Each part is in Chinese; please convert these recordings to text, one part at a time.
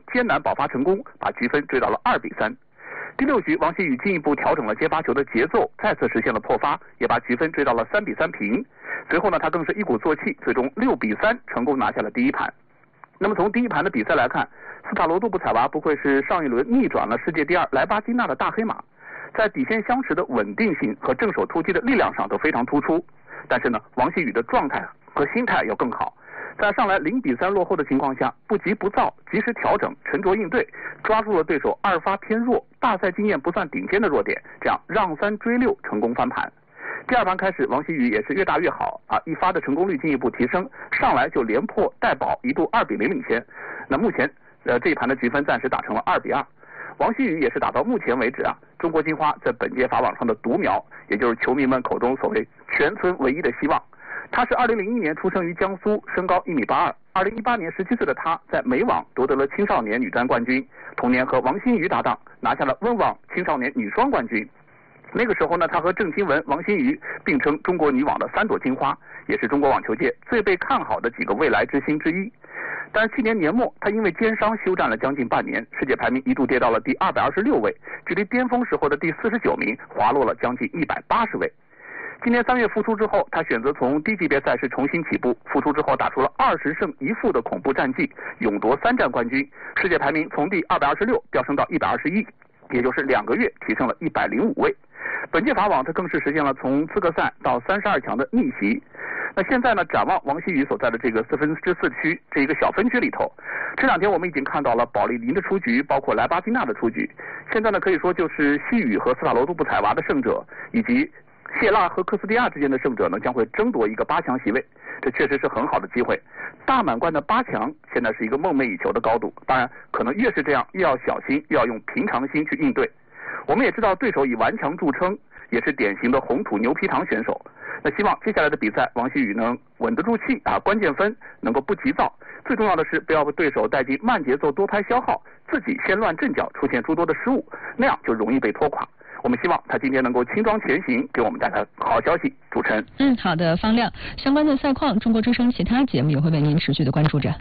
艰难保发成功，把局分追到了2比3。第6局，王希宇进一步调整了接发球的节奏，再次实现了破发，也把局分追到了3比3平。随后呢，他更是一鼓作气，最终6比3成功拿下了第一盘。那么从第一盘的比赛来看，斯塔罗杜布采娃不愧是上一轮逆转了世界第2莱巴金纳的大黑马，在底线相持的稳定性和正手突击的力量上都非常突出。但是呢，王希宇的状态和心态要更好，在上来0比3落后的情况下，不急不躁，及时调整，沉着应对，抓住了对手2发偏弱、大赛经验不算顶尖的弱点，这样让3追6成功翻盘。第2盘开始，王希宇也是越打越好啊，一发的成功率进一步提升，上来就连破带保，一度2比0领先。那目前这一盘的局分暂时打成了2比2。王希宇也是打到目前为止啊，中国金花在本届法网上的独苗，也就是球迷们口中所谓全村唯一的希望。他是2001年出生于江苏，身高1米82。2018年17岁的他在美网夺得了青少年女单冠军，同年和王欣瑜搭档拿下了温网青少年女双冠军。那个时候呢，他和郑钦文、王欣瑜并称中国女网的3朵金花，也是中国网球界最被看好的几个未来之星之一。但是去年年末，他因为肩伤休战了将近半年，世界排名一度跌到了第226位，距离巅峰时候的第49名滑落了将近180位。今年3月复出之后，他选择从低级别赛事重新起步，复出之后打出了20胜1负的恐怖战绩，勇夺3战冠军，世界排名从第226飙升到121，也就是2个月提升了105位。本届法网他更是实现了从资格赛到32强的逆袭。那现在呢，展望王希宇所在的这个4分之4区这一个小分区里头，这2天我们已经看到了保利尼的出局，包括莱巴金纳的出局。现在呢，可以说就是希宇和斯塔罗杜布采娃的胜者，以及谢拉和科斯蒂亚之间的胜者呢，将会争夺一个8强席位。这确实是很好的机会。大满贯的8强现在是一个梦寐以求的高度，当然可能越是这样，越要小心，越要用平常心去应对。我们也知道对手以顽强著称，也是典型的红土牛皮糖选手。那希望接下来的比赛，王希宇能稳得住气啊，关键分能够不急躁。最重要的是不要被对手带进慢节奏多拍消耗，自己先乱阵脚，出现诸多的失误，那样就容易被拖垮。我们希望他今天能够轻装前行，给我们带来好消息。主持人， 好的，方亮。相关的赛况，中国之声其他节目也会为您持续的关注着。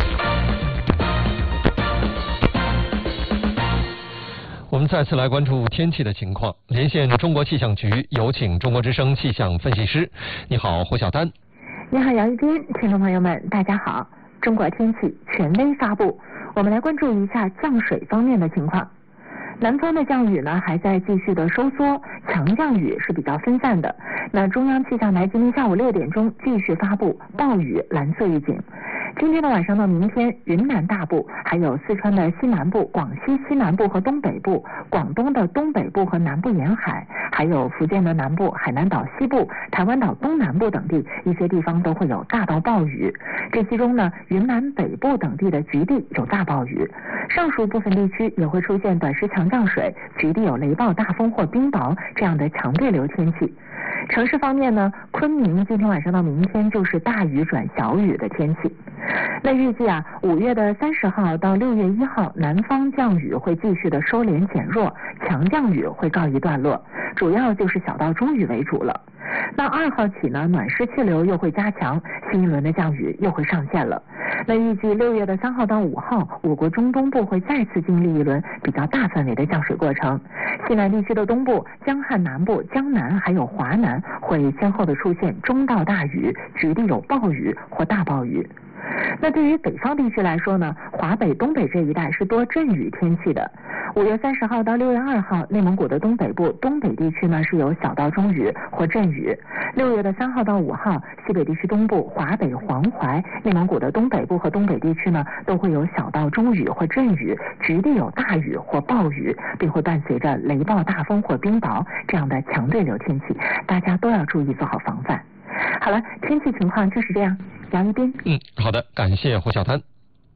我们再次来关注天气的情况，连线中国气象局，有请中国之声气象分析师。你好，胡晓丹。 你好，杨一斌。听众朋友们，大家好。中国天气权威发布，我们来关注一下降水方面的情况。南方的降雨呢还在继续的收缩，强降雨是比较分散的。那中央气象台今天下午6点钟继续发布暴雨蓝色预警。今天的晚上到明天，云南大部、还有四川的西南部、广西西南部和东北部、广东的东北部和南部沿海，还有福建的南部、海南岛西部、台湾岛东南部等地一些地方都会有大到暴雨。这其中呢，云南北部等地的局地有大暴雨，上述部分地区也会出现短时强降水，局地有雷暴、大风或冰雹这样的强对流天气。城市方面呢，昆明今天晚上到明天就是大雨转小雨的天气。那预计啊，5月的30号到6月1号，南方降雨会继续的收敛减弱，强降雨会告一段落，主要就是小到中雨为主了。那2号起呢，暖湿气流又会加强，新一轮的降雨又会上线了。那预计6月的3号到5号，我国中东部会再次经历一轮比较大范围的降水过程。西南地区的东部、江汉南部、江南还有华南会先后的出现中到大雨，局地有暴雨或大暴雨。那对于北方地区来说呢，华北、东北这一带是多阵雨天气的。5月30号到6月2号，内蒙古的东北部、东北地区呢是有小到中雨或阵雨。6月的3号到5号，西北地区东部、华北、黄淮、内蒙古的东北部和东北地区呢都会有小到中雨或阵雨，局地有大雨或暴雨，并会伴随着雷暴、大风或冰雹这样的强对流天气，大家都要注意做好防范。好了，天气情况就是这样。杨一斌。 好的，感谢胡晓丹。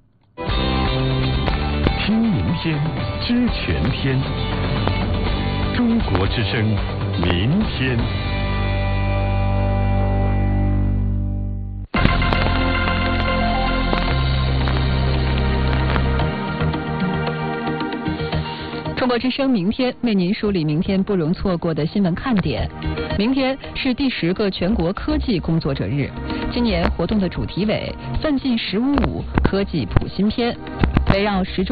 听明天，知全天。中国之声，明天。 中国之声明天为您梳理明天不容错过的新闻看点。明天是第10个全国科技工作者日，今年活动的主题为奋进15.5科技普新篇，围绕10周